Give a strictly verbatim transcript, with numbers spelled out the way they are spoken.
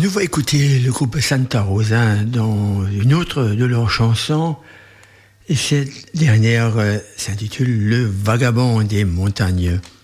nous va écouter le groupe Santa Rosa dans une autre de leurs chansons. Et cette dernière euh, s'intitule Le Vagabond des montagnes.